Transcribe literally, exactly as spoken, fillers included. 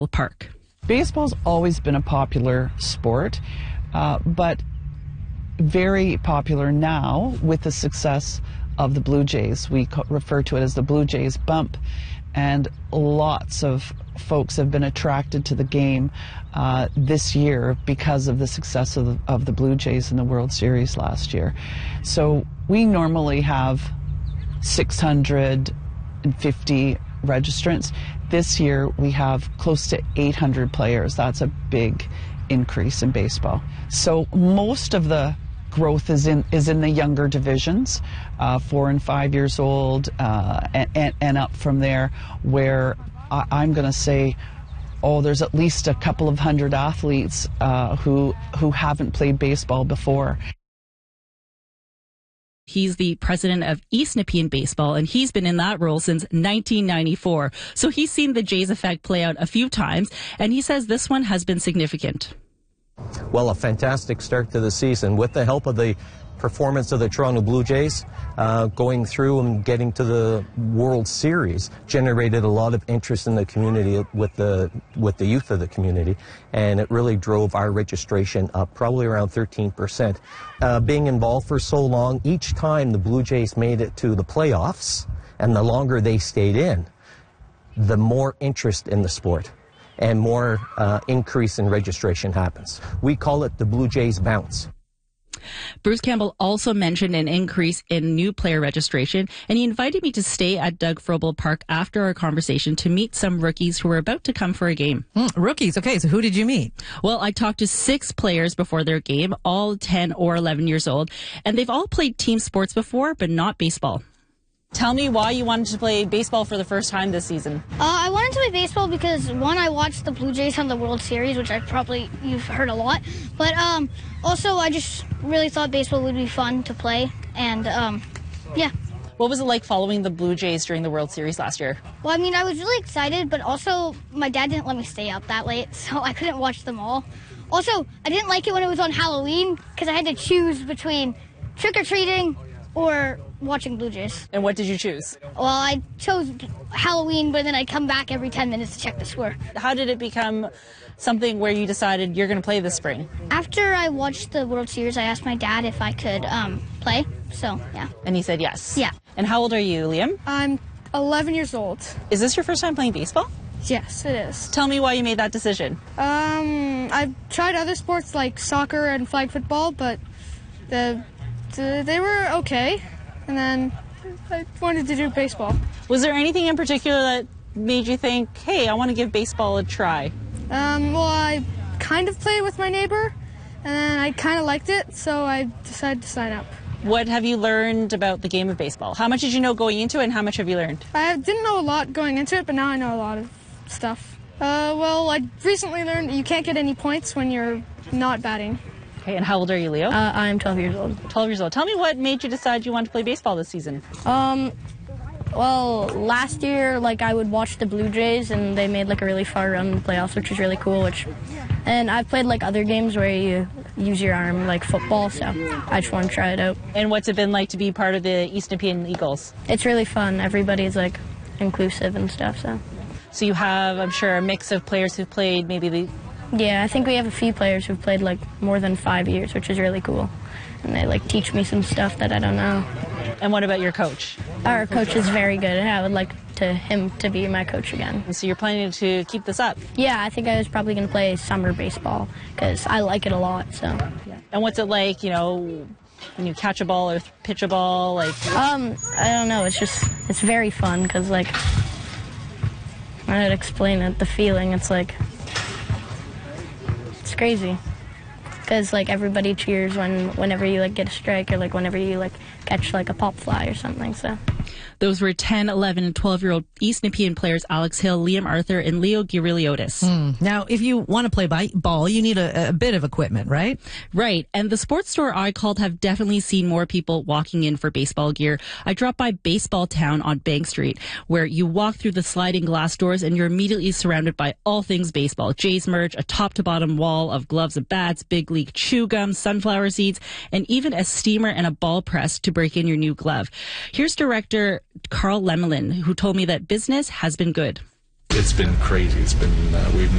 Park. Baseball's always been a popular sport, uh, but very popular now with the success of the Blue Jays. We refer to it as the Blue Jays bump, and lots of folks have been attracted to the game uh, this year because of the success of the, of the Blue Jays in the World Series last year. So we normally have six hundred fifty registrants. This year we have close to eight hundred players. That's a big increase in baseball. So most of the growth is in is in the younger divisions, uh, four and five years old, uh, and, and, and up from there, where I, I'm going to say, oh, there's at least a couple of hundred athletes uh, who who haven't played baseball before. He's the president of East Nepean Baseball, and he's been in that role since nineteen ninety-four. So he's seen the Jays effect play out a few times, and he says this one has been significant. Well, a fantastic start to the season with the help of the performance of the Toronto Blue Jays. Uh, going through and getting to the World Series generated a lot of interest in the community with the with the youth of the community, and it really drove our registration up probably around thirteen percent. Uh, being involved for so long, each time the Blue Jays made it to the playoffs, and the longer they stayed in, the more interest in the sport and more uh, increase in registration happens. We call it the Blue Jays bounce. Bruce Campbell also mentioned an increase in new player registration, and he invited me to stay at Doug Frobel Park after our conversation to meet some rookies who were about to come for a game. Mm, rookies, okay, so who did you meet? Well, I talked to six players before their game, all ten or eleven years old, and they've all played team sports before, but not baseball. Tell me why you wanted to play baseball for the first time this season. Uh, I wanted to play baseball because, one, I watched the Blue Jays on the World Series, which I probably, you've heard a lot. But um, also, I just really thought baseball would be fun to play. And, um, yeah. What was it like following the Blue Jays during the World Series last year? Well, I mean, I was really excited, but also my dad didn't let me stay up that late, so I couldn't watch them all. Also, I didn't like it when it was on Halloween because I had to choose between trick-or-treating or watching Blue Jays. And what did you choose? Well, I chose Halloween, but then I come back every ten minutes to check the score. How did it become something where you decided you're going to play this spring? After I watched the World Series, I asked my dad if I could um, play, so yeah. And he said yes? Yeah. And how old are you, Liam? I'm eleven years old. Is this your first time playing baseball? Yes, it is. Tell me why you made that decision. Um, I've tried other sports like soccer and flag football, but the, the they were okay. And then I wanted to do baseball. Was there anything in particular that made you think, hey, I want to give baseball a try? Um, well, I kind of played with my neighbor, and then I kind of liked it, so I decided to sign up. What have you learned about the game of baseball? How much did you know going into it, and how much have you learned? I didn't know a lot going into it, but now I know a lot of stuff. Uh, well, I recently learned that you can't get any points when you're not batting. Okay, and how old are you, Leo? Uh, I'm twelve years old. twelve years old. Tell me what made you decide you wanted to play baseball this season? Um, well, last year, like, I would watch the Blue Jays, and they made, like, a really far run in the playoffs, which was really cool, which, and I've played, like, other games where you use your arm, like football, so I just want to try it out. And what's it been like to be part of the East Nepean Eagles? It's really fun. Everybody's, like, inclusive and stuff, so. So you have, I'm sure, a mix of players who've played maybe the... Yeah, I think we have a few players who've played like more than five years, which is really cool. And they like teach me some stuff that I don't know. And what about your coach? Our coach is very good, and I would like to him to be my coach again. And so you're planning to keep this up? Yeah, I think I was probably going to play summer baseball because I like it a lot. So. Yeah. And what's it like, you know, when you catch a ball or pitch a ball? Like. Um, I don't know. It's just it's very fun because like I'd explain it. The feeling, it's like. It's crazy because like everybody cheers when whenever you like get a strike or like whenever you like catch like a pop fly or something. So those were ten, eleven, and twelve year old East Nepean players Alex Hill, Liam Arthur, and Leo Giriliotis. Mm. Now, if you want to play ball, you need a, a bit of equipment, right? Right. And the sports store I called have definitely seen more people walking in for baseball gear. I dropped by Baseball Town on Bank Street, where you walk through the sliding glass doors and you're immediately surrounded by all things baseball. Jays merch, a top to bottom wall of gloves and bats, big league chew gum, sunflower seeds, and even a steamer and a ball press to break in your new glove. Here's director Carl Lemelin, who told me that business has been good. It's been crazy. It's been, uh, we've